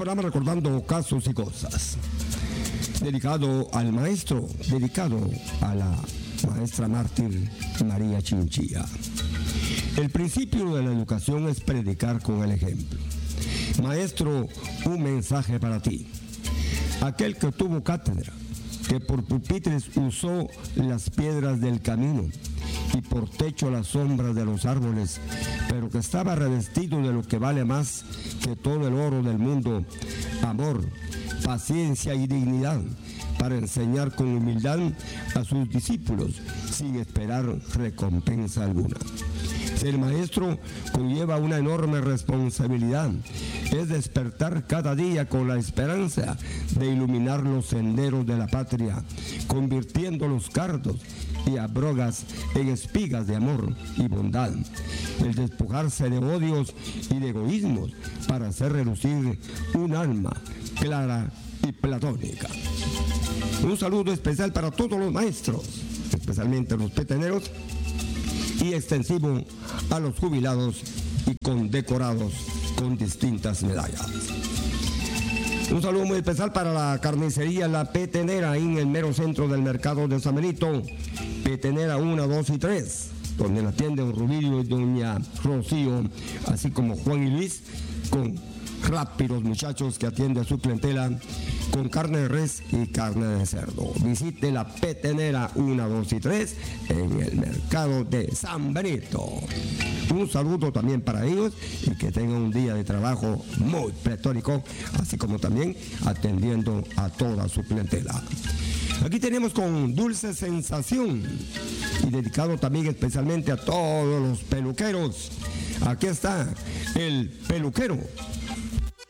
programa recordando casos y cosas. Dedicado al maestro, dedicado a la maestra mártir María Chinchilla. El principio de la educación es predicar con el ejemplo. Maestro, un mensaje para ti. Aquel que tuvo cátedra, que por pupitres usó las piedras del camino y por techo las sombras de los árboles, pero que estaba revestido de lo que vale más que todo el oro del mundo, amor, paciencia y dignidad, para enseñar con humildad a sus discípulos sin esperar recompensa alguna. Ser maestro conlleva una enorme responsabilidad. Es despertar cada día con la esperanza de iluminar los senderos de la patria, convirtiendo los cardos y abrogas en espigas de amor y bondad. El despojarse de odios y de egoísmos para hacer relucir un alma clara y platónica. Un saludo especial para todos los maestros, especialmente los peteneros, y extensivo a los jubilados y condecorados con distintas medallas. Un saludo muy especial para la carnicería La Petenera, ahí en el mero centro del mercado de San Benito. Petenera 1, 2 y 3, donde la atienden Rubilio y doña Rocío, así como Juan y Luis, con rápidos muchachos que atienden a su clientela con carne de res y carne de cerdo. Visite La Petenera 1, 2 y 3 en el mercado de San Benito. Un saludo también para ellos y que tengan un día de trabajo muy pletórico, así como también atendiendo a toda su clientela. Aquí tenemos con Dulce Sensación y dedicado también especialmente a todos los peluqueros. Aquí está el peluquero